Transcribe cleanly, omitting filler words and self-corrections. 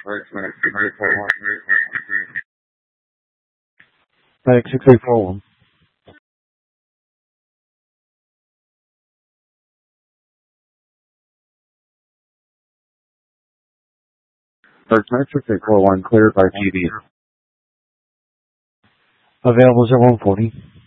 Medic 6841. Medic 6841 cleared by PD. Available 0140.